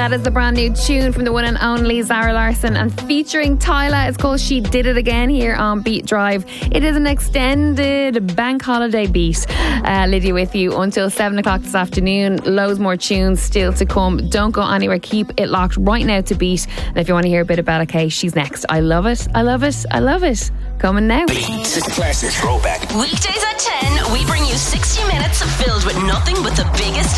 That is the brand new tune from the one and only Zara Larsson and featuring Tyla. It's called She Did It Again here on Beat Drive. It is an extended bank holiday beat. Lydia with you until 7 o'clock this afternoon. Loads more tunes still to come. Don't go anywhere. Keep it locked right now to Beat. And if you want to hear a bit about Bella Kay, she's next. I love it. I love it. I love it. Coming now. Beat Classic Throwback. Weekdays at 10, we bring you 60 minutes filled with nothing but the biggest